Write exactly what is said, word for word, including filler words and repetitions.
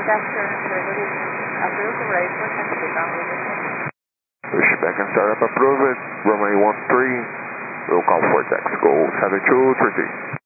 Dexter, approved, ready for taxi, runway descent. Pushback and startup approved, runway one three, we'll call for taxi, go seven two three three.